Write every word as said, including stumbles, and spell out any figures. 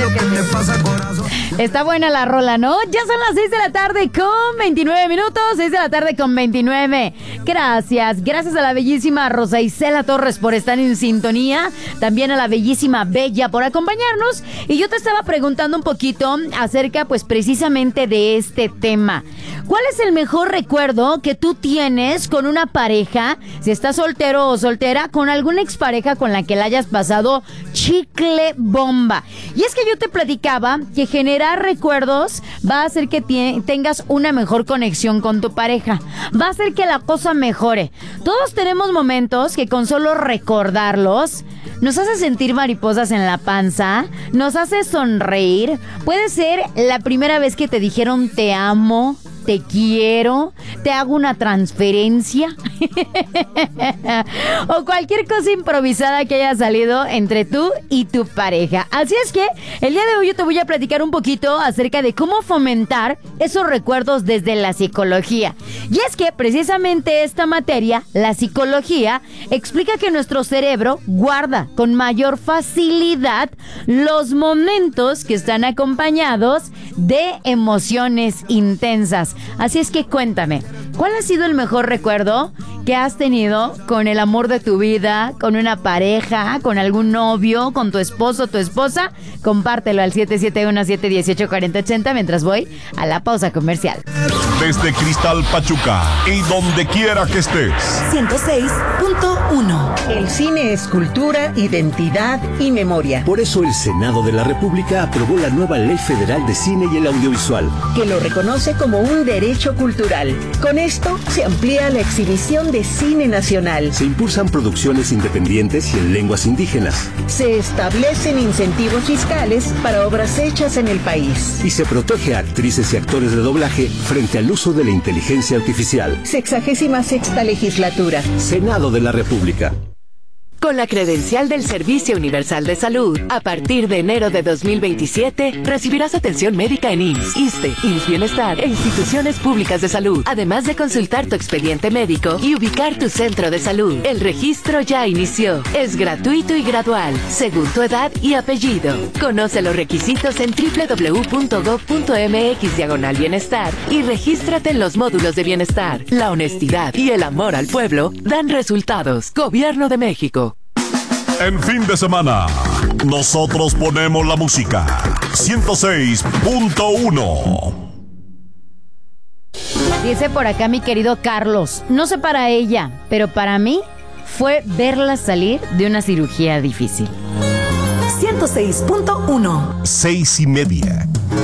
lo que te pasa, corazón. Está buena la rola, ¿no? Ya son las seis de la tarde con veintinueve minutos. seis de la tarde con veintinueve. Gracias. Gracias a la bellísima Rosa Isela Torres por estar en sintonía. También a la bellísima Bella por acompañarnos. Y yo te estaba preguntando un poquito acerca, pues, precisamente de este tema. ¿Cuál es el mejor recuerdo que tú tienes con una pareja? Si estás soltero o soltera, con alguna expareja con la que la hayas pasado chicle bomba. Y es que yo te platicaba que generar recuerdos va a hacer que te- tengas una mejor conexión con tu pareja. Va a hacer que la cosa mejore. Todos tenemos momentos que con solo recordarlos nos hace sentir mariposas en la panza, nos hace sonreír. Puede ser la primera vez que te dijeron te amo, te quiero, te hago una transferencia o cualquier cosa improvisada que haya salido entre tú y tu pareja. Así es que el día de hoy yo te voy a platicar un poquito acerca de cómo fomentar esos recuerdos desde la psicología. Y es que precisamente esta materia, la psicología, explica que nuestro cerebro guarda con mayor facilidad los momentos que están acompañados de emociones intensas. Así es que cuéntame, ¿cuál ha sido el mejor recuerdo que has tenido con el amor de tu vida, con una pareja, con algún novio, con tu esposo o tu esposa? Compártelo al siete siete uno, siete uno ocho, cuatro cero ocho cero mientras voy a la pausa comercial. Desde Cristal Pachuca y donde quiera que estés. ciento seis punto uno. El cine es cultura, identidad y memoria. Por eso el Senado de la República aprobó la nueva Ley Federal de Cine y el Audiovisual, Que lo reconoce como un derecho cultural. Con esto se amplía la exhibición de cine nacional. se impulsan producciones independientes y en lenguas indígenas, Se establecen incentivos fiscales para obras hechas en el país. y se protege a actrices y actores de doblaje frente al uso de la inteligencia artificial. Sexagésima sexta legislatura. Senado de la República. Con la credencial del Servicio Universal de Salud, a partir de enero de dos mil veintisiete, recibirás atención médica en I M S S, ISSSTE, I M S S Bienestar e instituciones públicas de salud, además de consultar tu expediente médico y ubicar tu centro de salud. El registro ya inició. Es gratuito y gradual, según tu edad y apellido. Conoce los requisitos en doble u doble u doble u punto gob punto eme equis diagonal bienestar y regístrate en los módulos de bienestar. La honestidad y el amor al pueblo dan resultados. Gobierno de México. En fin de semana, nosotros ponemos la música. ciento seis punto uno. Dice por acá mi querido Carlos, no sé para ella, pero para mí fue verla salir de una cirugía difícil. ciento seis punto uno. Seis y media.